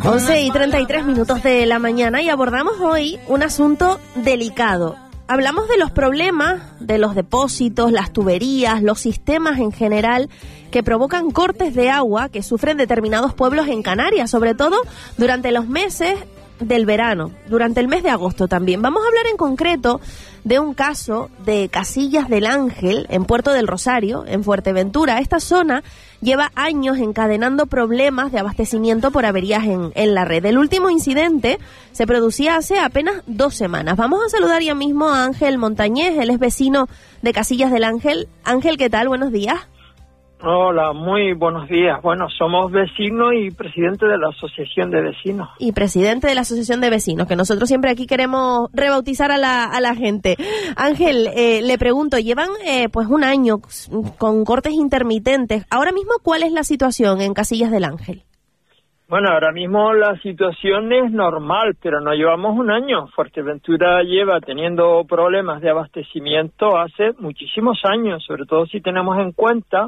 11:33 de la mañana y abordamos hoy un asunto delicado. Hablamos de los problemas de los depósitos, las tuberías, los sistemas en general que provocan cortes de agua que sufren determinados pueblos en Canarias, sobre todo durante los meses del verano, durante el mes de agosto también. Vamos a hablar en concreto de un caso de Casillas del Ángel, en Puerto del Rosario, en Fuerteventura. Esta zona lleva años encadenando problemas de abastecimiento por averías en la red. El último incidente se producía hace apenas 2 semanas. Vamos a saludar ya mismo a Ángel Montañés, él es vecino de Casillas del Ángel. Ángel, ¿qué tal? Buenos días. Hola, muy buenos días. Bueno, somos vecinos y presidente de la Asociación de Vecinos. Y presidente de la Asociación de Vecinos, que nosotros siempre aquí queremos rebautizar a la gente. Ángel, le pregunto, llevan pues un año con cortes intermitentes. Ahora mismo, ¿cuál es la situación en Casillas del Ángel? Bueno, ahora mismo la situación es normal, pero no llevamos un año. Fuerteventura lleva teniendo problemas de abastecimiento hace muchísimos años, sobre todo si tenemos en cuenta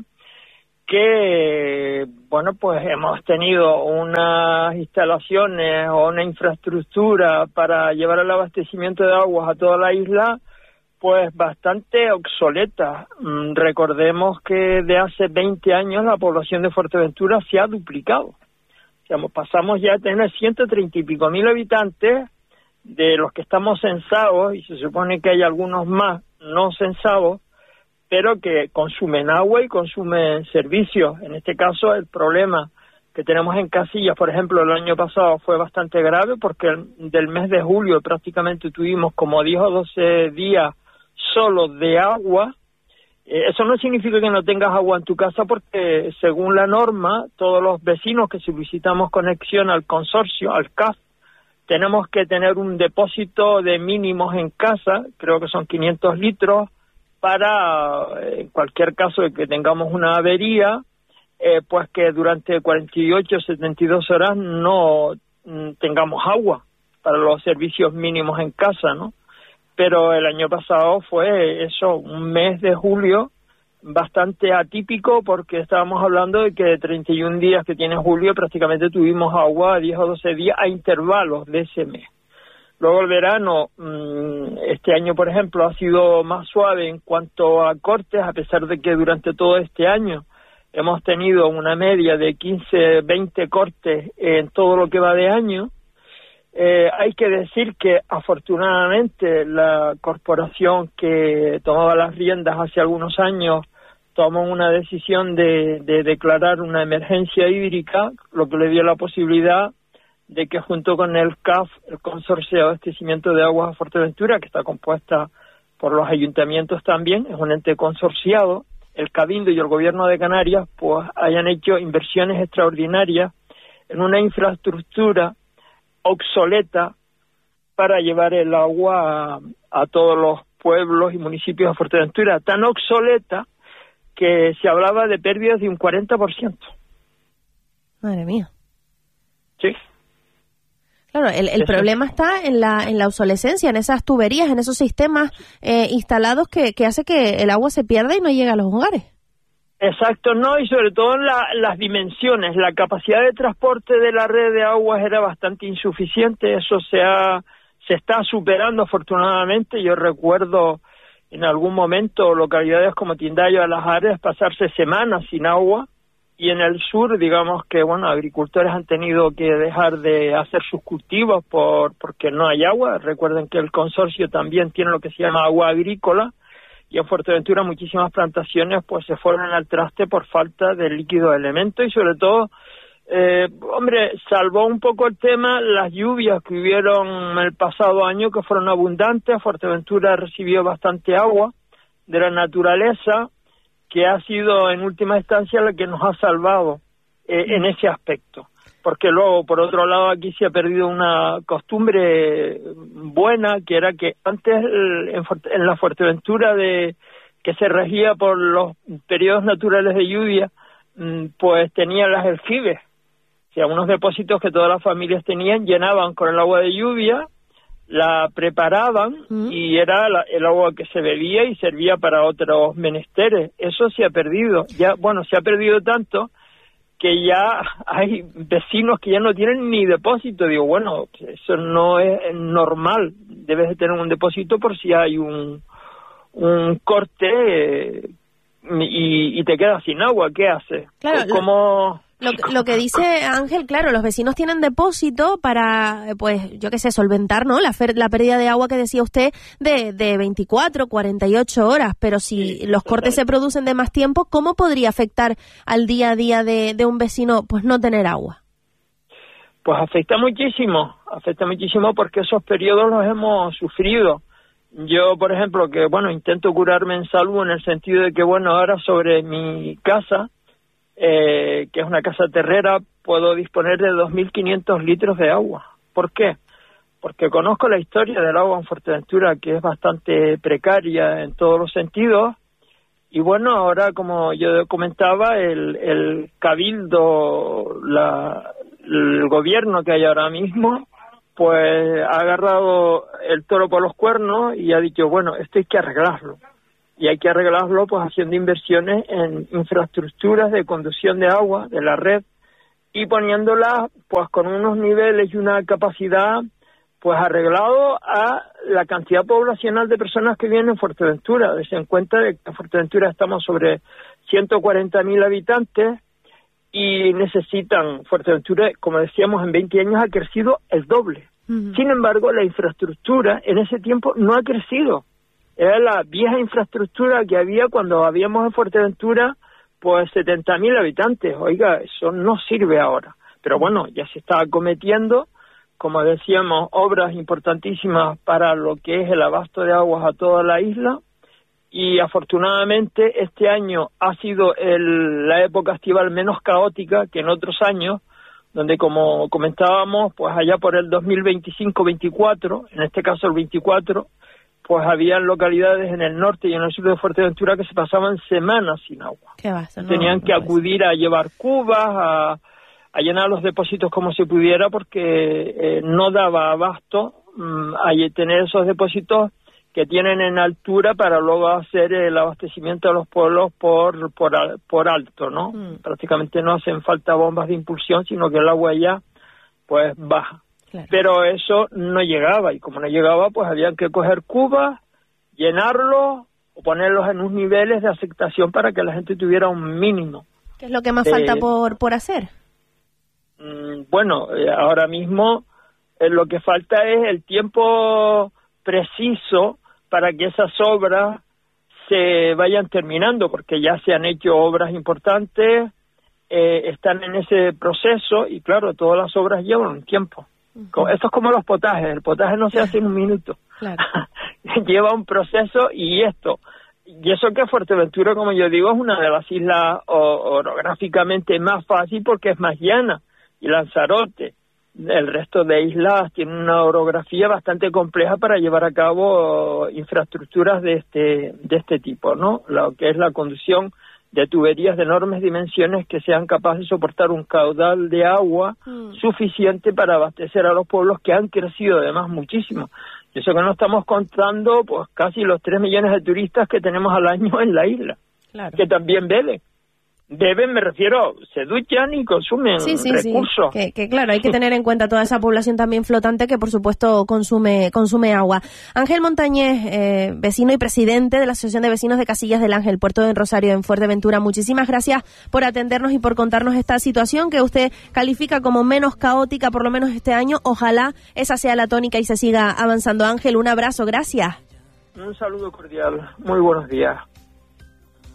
que, bueno, pues hemos tenido unas instalaciones o una infraestructura para llevar el abastecimiento de aguas a toda la isla, pues bastante obsoleta. Recordemos que de hace 20 años la población de Fuerteventura se ha duplicado. Digamos, pasamos ya a tener 130 y pico mil habitantes, de los que estamos censados, y se supone que hay algunos más no censados, pero que consumen agua y consumen servicios. En este caso, el problema que tenemos en Casillas, por ejemplo, el año pasado fue bastante grave porque del mes de julio prácticamente tuvimos como 10 o 12 días solo de agua. Eso no significa que no tengas agua en tu casa porque, según la norma, todos los vecinos que solicitamos conexión al consorcio, al CAF, tenemos que tener un depósito de mínimos en casa, creo que son 500 litros, para, en cualquier caso de que tengamos una avería, pues que durante 48 o 72 horas no tengamos agua para los servicios mínimos en casa, ¿no? Pero el año pasado fue eso, un mes de julio bastante atípico porque estábamos hablando de que de 31 días que tiene julio prácticamente tuvimos agua 10 o 12 días a intervalos de ese mes. Luego el verano, este año, por ejemplo, ha sido más suave en cuanto a cortes, a pesar de que durante todo este año hemos tenido una media de 15, 20 cortes en todo lo que va de año. Hay que decir que, afortunadamente, la corporación que tomaba las riendas hace algunos años tomó una decisión de declarar una emergencia hídrica, lo que le dio la posibilidad de que junto con el CAF, el Consorcio de Abastecimiento de Aguas de Fuerteventura, que está compuesta por los ayuntamientos también, es un ente consorciado, el Cabildo y el Gobierno de Canarias, pues hayan hecho inversiones extraordinarias en una infraestructura obsoleta para llevar el agua a todos los pueblos y municipios de Fuerteventura, tan obsoleta que se hablaba de pérdidas de un 40%. Madre mía. Sí. Claro, el problema está en la obsolescencia, en esas tuberías, en esos sistemas instalados que hace que el agua se pierda y no llegue a los hogares. Exacto, no, y sobre todo en las dimensiones. La capacidad de transporte de la red de aguas era bastante insuficiente, eso se está superando afortunadamente. Yo recuerdo en algún momento localidades como Tindayo de las Ares pasarse semanas sin agua, y en el sur, digamos que, bueno, agricultores han tenido que dejar de hacer sus cultivos porque no hay agua. Recuerden que el consorcio también tiene lo que se llama agua agrícola, y en Fuerteventura muchísimas plantaciones pues se fueron al traste por falta de líquido de elemento, y sobre todo, salvó un poco el tema las lluvias que hubieron el pasado año, que fueron abundantes. Fuerteventura recibió bastante agua de la naturaleza, que ha sido en última instancia la que nos ha salvado en ese aspecto. Porque luego, por otro lado, aquí se ha perdido una costumbre buena, que era que antes en la Fuerteventura que se regía por los periodos naturales de lluvia, pues tenía las aljibes, o sea, unos depósitos que todas las familias tenían, llenaban con el agua de lluvia, la preparaban y era el agua que se bebía y servía para otros menesteres. Eso se ha perdido. Ya, bueno, se ha perdido tanto que ya hay vecinos que ya no tienen ni depósito. Digo, bueno, eso no es normal. Debes de tener un depósito por si hay un corte y te quedas sin agua. ¿Qué haces? Claro, ¿Cómo...? Lo que dice Ángel, claro, los vecinos tienen depósito para, pues, yo qué sé, solventar, ¿no? La pérdida de agua que decía usted de 24, 48 horas, pero si los cortes se producen de más tiempo, ¿cómo podría afectar al día a día de un vecino, pues, no tener agua? Pues afecta muchísimo porque esos periodos los hemos sufrido. Yo, por ejemplo, que, bueno, intento curarme en salud en el sentido de que, bueno, ahora sobre mi casa, que es una casa terrera, puedo disponer de 2.500 litros de agua. ¿Por qué? Porque conozco la historia del agua en Fuerteventura, que es bastante precaria en todos los sentidos, y bueno, ahora, como yo comentaba, el cabildo, el gobierno que hay ahora mismo, pues ha agarrado el toro por los cuernos y ha dicho, bueno, esto hay que arreglarlo. Y hay que arreglarlo pues haciendo inversiones en infraestructuras de conducción de agua de la red y poniéndolas pues con unos niveles y una capacidad pues arreglado a la cantidad poblacional de personas que viven en Fuerteventura. Dense en cuenta de que en Fuerteventura estamos sobre 140.000 habitantes y necesitan, Fuerteventura, como decíamos, en 20 años ha crecido el doble. Sin embargo, la infraestructura en ese tiempo no ha crecido. Era la vieja infraestructura que había cuando habíamos en Fuerteventura, pues 70.000 habitantes. Oiga, eso no sirve ahora. Pero bueno, ya se está acometiendo, como decíamos, obras importantísimas para lo que es el abasto de aguas a toda la isla. Y afortunadamente este año ha sido la época estival menos caótica que en otros años, donde como comentábamos, pues allá por el 2025-24, en este caso el 24, pues había localidades en el norte y en el sur de Fuerteventura que se pasaban semanas sin agua. ¿Qué va? Eso Tenían que acudir a llevar cubas, a llenar los depósitos como se pudiera, porque no daba abasto a tener esos depósitos que tienen en altura para luego hacer el abastecimiento de los pueblos por alto, ¿no? Prácticamente no hacen falta bombas de impulsión, sino que el agua ya pues baja. Claro. Pero eso no llegaba, y como no llegaba, pues habían que coger cubas, llenarlos o ponerlos en unos niveles de aceptación para que la gente tuviera un mínimo. ¿Qué es lo que más falta por hacer? Bueno, ahora mismo lo que falta es el tiempo preciso para que esas obras se vayan terminando, porque ya se han hecho obras importantes, están en ese proceso, y claro, todas las obras llevan un tiempo. Esto es como los potajes, el potaje no se hace en un minuto, claro. Lleva un proceso, y eso que Fuerteventura, como yo digo, es una de las islas orográficamente más fácil porque es más llana, y Lanzarote, el resto de islas tienen una orografía bastante compleja para llevar a cabo infraestructuras de este tipo, ¿no? Lo que es la conducción de tuberías de enormes dimensiones que sean capaces de soportar un caudal de agua suficiente para abastecer a los pueblos que han crecido además muchísimo. Y eso que no estamos contando, pues casi los 3 millones de turistas que tenemos al año en la isla, claro, que también beben. Beben, me refiero, se duchan y consumen recursos. Sí. Que claro, hay que tener en cuenta toda esa población también flotante que por supuesto consume agua. Ángel Montañez, vecino y presidente de la Asociación de Vecinos de Casillas del Ángel, Puerto de Rosario, en Fuerteventura, muchísimas gracias por atendernos y por contarnos esta situación que usted califica como menos caótica, por lo menos este año. Ojalá esa sea la tónica y se siga avanzando. Ángel, un abrazo, gracias. Un saludo cordial, muy buenos días.